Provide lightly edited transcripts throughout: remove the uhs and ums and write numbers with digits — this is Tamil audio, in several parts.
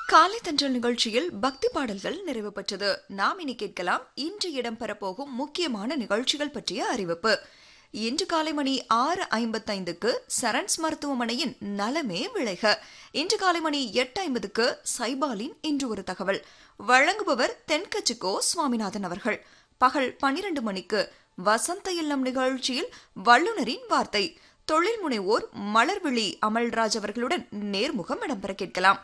காலை தென்றல் நிகழ்ச்சியில் பக்தி பாடல்கள் நிறைவு பெற்றது. நாம் இனி கேட்கலாம் இன்று இடம்பெறப்போகும் முக்கியமான நிகழ்ச்சிகள் பற்றிய அறிவிப்பு. இன்று காலை மணி 6:55க்கு சரண்ஸ் மருத்துவமனையின் நலமே விளைக. இன்று காலை மணி 8:50க்கு சைபாலின் இன்று ஒரு தகவல் வழங்குபவர் தென்கட்சிக்கோ சுவாமிநாதன் அவர்கள். பகல் 12 மணிக்கு வசந்த இல்லம் நிகழ்ச்சியில் வல்லுநரின் வார்த்தை தொழில் முனைவோர் மலர்விழி அமல்ராஜ் அவர்களுடன் நேர்முகம் இடம்பெற கேட்கலாம்.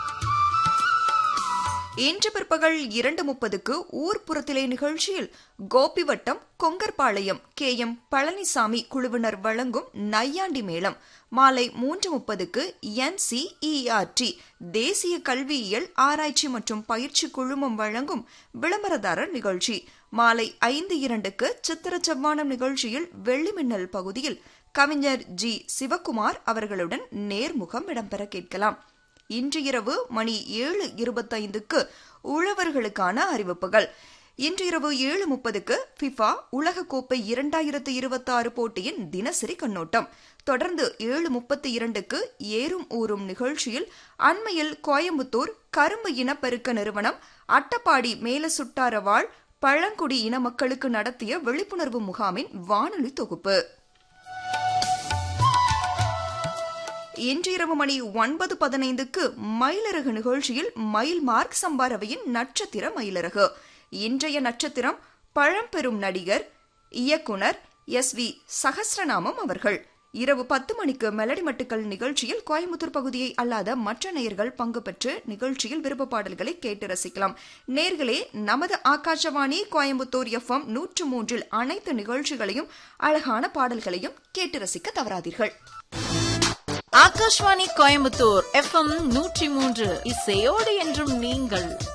இன்று பிற்பகல் 2:30க்கு ஊர்ப்புறத்திலே நிகழ்ச்சியில் கோபிவட்டம் கொங்கர்பாளையம் KM பழனிசாமி குழுவினர் வழங்கும் நையாண்டி மேளம். மாலை 3:30க்கு NCERT தேசிய கல்வியியல் ஆராய்ச்சி மற்றும் பயிற்சி குழுமம் வழங்கும் விளம்பரதாரர் நிகழ்ச்சி. மாலை 5:02க்கு சித்திர செவ்வானம் நிகழ்ச்சியில் வெள்ளிமின்னல் பகுதியில் கவிஞர் G. சிவகுமார் அவர்களுடன் நேர்முகம் இடம்பெற கேட்கலாம். இன்று இரவு மணி 7:25க்கு உழவர்களுக்கான அறிவிப்புகள். இன்று இரவு 7:30க்கு FIFA உலகக்கோப்பை 2026 போட்டியின் தினசரி கண்ணோட்டம். தொடர்ந்து 7:32க்கு ஏறும் ஊறும் நிகழ்ச்சியில் அண்மையில் கோயம்புத்தூர் கரும்பு இனப்பெருக்க நிறுவனம் அட்டப்பாடி மேலசுட்டாரவாழ் பழங்குடி இன மக்களுக்கு நடத்திய விழிப்புணர்வு முகாமின் வானொலி தொகுப்பு. இன்று இரவு மணி 9:15க்கு மயிலிறகு நிகழ்ச்சியில் மயில் மார்க் சம்பாரவையின் நட்சத்திர மயிலிறகு. இன்றைய நட்சத்திரம் பழம்பெரும் நடிகர் இயக்குனர் SV சகஸ்ரநாமம் அவர்கள். இரவு 10 மணிக்கு மெலடி மட்டுக்கள் நிகழ்ச்சியில் கோயம்புத்தூர் பகுதியை அல்லாத மற்ற நேயர்கள் பங்கு பெற்று நிகழ்ச்சியில் விருப்ப பாடல்களை கேட்டு ரசிக்கலாம். நேர்களே, நமது ஆகாஷவாணி கோயம்புத்தூர் FM 103 அனைத்து நிகழ்ச்சிகளையும் அழகான பாடல்களையும் கேட்டு ரசிக்க தவறாதீர்கள். ஆகாஷ்வாணி கோயம்புத்தூர் FM 103 இசையோடு என்றும் நீங்கள்.